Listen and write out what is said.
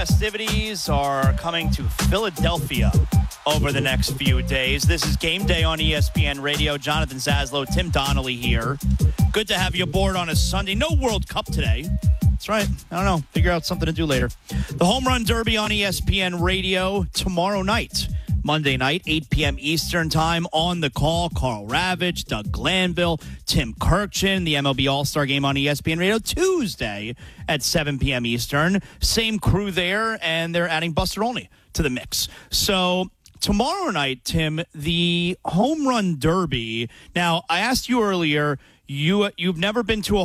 festivities are coming to Philadelphia over the next few days. This is Game Day on ESPN Radio. Jonathan Zaslow, Tim Donnelly here. Good to have you aboard on a Sunday. No World Cup today. That's right. I don't know. Figure out something to do later. The Home Run Derby on ESPN Radio tomorrow night. Monday night, 8 p.m. Eastern time. On the call, Carl Ravitch, Doug Glanville, Tim Kirkchin. The MLB All-Star Game on ESPN Radio Tuesday at 7 p.m. Eastern. Same crew there, and they're adding Buster Olney to the mix. So tomorrow night, Tim, the Home Run Derby. Now, I asked you earlier, you've never been to a